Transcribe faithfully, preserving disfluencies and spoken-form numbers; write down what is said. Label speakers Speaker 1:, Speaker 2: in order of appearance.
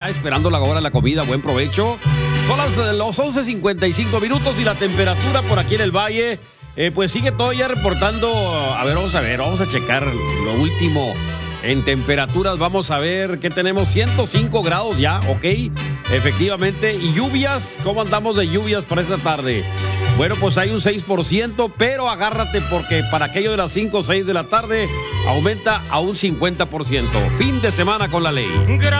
Speaker 1: esperando la hora de la comida. Buen provecho. Son las, los once cincuenta y cinco minutos y la temperatura por aquí en el Valle, eh, pues sigue todavía reportando. A ver, vamos a ver, vamos a checar lo último en temperaturas. Vamos a ver qué tenemos. ciento cinco grados ya, ok, efectivamente. Y lluvias, ¿cómo andamos de lluvias para esta tarde? Bueno, pues hay un seis por ciento, pero agárrate porque para aquello de las cinco o seis de la tarde aumenta a un cincuenta por ciento. Fin de semana con la ley.